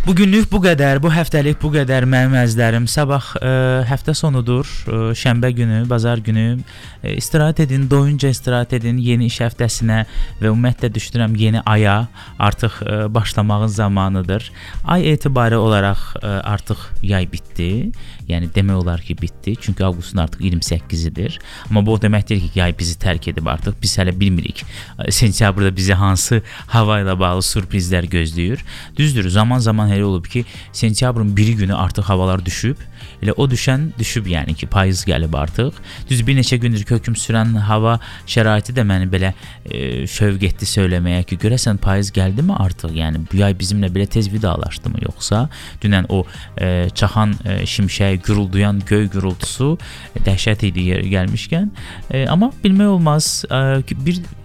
Bugünlük bu qədər, bu həftəlik bu qədər mənim əzizlərim. Sabah həftə sonudur, şənbə günü, bazar günü. İstirahət edin, doyunca istirahət edin yeni iş həftəsinə və ümumiyyətlə düşünürəm yeni aya artıq başlamağın zamanıdır. Ay etibarı olaraq artıq yay bitdi. Yəni demək olar ki bitdi. Çünki avqustun artıq 28-idir. Amma bu o demək deyil ki yay bizi tərk edib artıq. Biz hələ bilmirik. Sentyabrda bizi hansı hava ilə bağlı sürprizlər gözləyir. Düzdür, zaman-zaman elə olub ki, sentyabrın 1 günü artıq havalar düşüb. Elə o düşüb yəni ki, payız gəlib artıq. Düz bir neçə gündür hökm sürən hava şəraiti də məni belə şövq etdi söyləməyə ki, görəsən payız gəldimi artıq? Yəni bu yay bizimlə belə tez vidalaşdımı yoxsa? Dünən o çaxan şimşək, gurulduyan göy gurultusu dəhşət idi yeri gəlmişkən. Amma bilmək olmaz ki,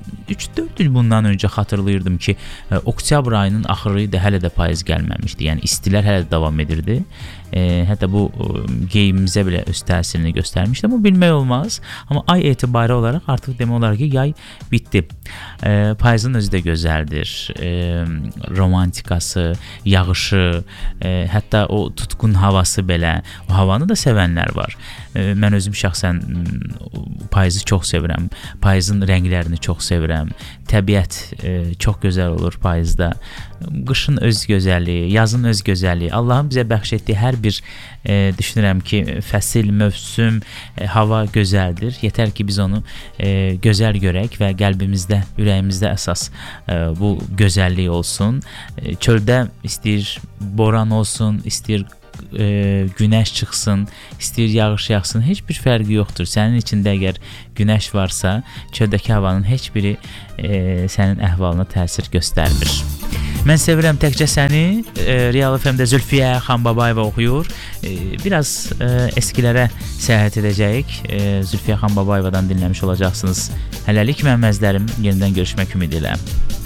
3-4 il bundan öncə xatırlayırdım ki, oktyabr ayının axırı idi, hələ də payız gəlməmişdi. Yəni istilər hələ də davam edirdi. Hətta bu geyimimizə belə öz təsirini göstərmişdi. Amma bilmək olmaz. Amma ay etibarı olaraq artıq demək olar ki, yay bitdi. Payızın özü də gözəldir. Romantikası, yağışı, hətta o tutqun havası belə. O havanı da sevənlər var. Mən özüm şəxsən payızı çox sevirəm. Payızın rənglərini çox sevirəm. Təbiət çox gözəl olur payızda. Qışın öz gözəlliyi, yazın öz gözəlliyi, Allahın bizə bəxş etdiyi hər bir düşünürəm ki, fəsil, mövsüm, hava gözəldir. Yetər ki, biz onu gözəl görək və qəlbimizdə, ürəyimizdə əsas bu gözəllik olsun. Çöldə istəyir boran olsun, istəyir günəş çıxsın, istəyir yağış yağsın, heç bir fərqi yoxdur. Sənin içində əgər günəş varsa, çöldəki havanın heç biri sənin əhvalına təsir göstərmir. Mən sevirəm təkcə səni. Real FM-də Zülfiyə Xanbabayeva oxuyur. Biraz eskilərə səyahət edəcəyik. Zülfiyə Xanbabayevadan dinləmiş olacaqsınız. Hələlik mənim əzizlərim, yenidən görüşmək ümidi ilə.